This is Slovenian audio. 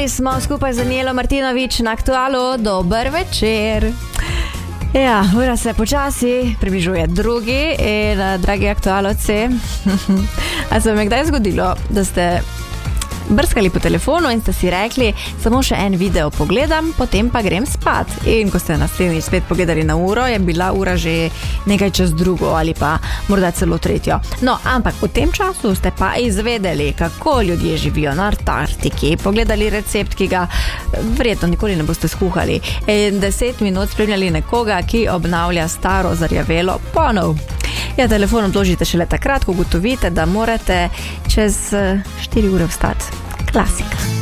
Nadaljevali smo skupaj z Danielo Martinović na Aktualu. Dober večer. Ja, ura se počasi približuje drugi in dragi aktualovci, a se vam je kdaj zgodilo, da ste brskali po telefonu in ste si rekli, samo še en video pogledam, potem pa grem spat. In ko ste naslednjič spet pogledali na uro, je bila ura že nekaj čez drugo ali pa morda celo tretjo. No, ampak v tem času ste pa izvedeli, kako ljudje živijo na Antarktiki, pogledali recept, ki ga verjetno nikoli ne boste skuhali, in 10 minut spremljali nekoga, ki obnavlja staro zarjavelo ponov. Ja, telefon odložite šele takrat, ko ugotovite, da morate čez 4 ure vstati. Klasika.